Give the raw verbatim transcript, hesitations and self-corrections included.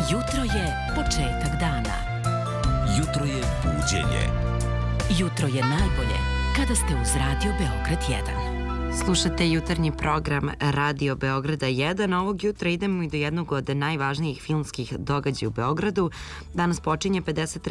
Jutro je početak dana. Jutro je buđenje. Jutro je najbolje kada ste uz Radio Beograd jedan. Slušate jutarnji program Radio Beograda jedan. Ovog jutra idemo i do jednog od najvažnijih filmskih događaja u Beogradu. Danas počinje pedeset